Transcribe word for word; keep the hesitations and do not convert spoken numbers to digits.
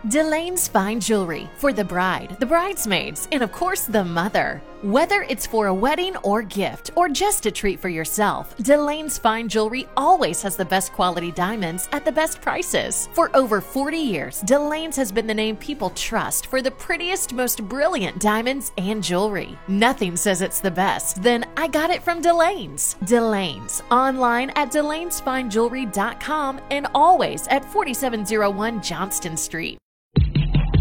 Delane's Fine Jewelry for the bride, the bridesmaids, and of course the mother. Whether it's for a wedding or gift or just a treat for yourself, Delane's Fine Jewelry always has the best quality diamonds at the best prices. For over forty years, Delane's has been the name people trust for the prettiest, most brilliant diamonds and jewelry. Nothing says it's the best, then I got it from Delane's. Delane's, online at delanes fine jewelry dot com and always at forty-seven oh one Johnston Street.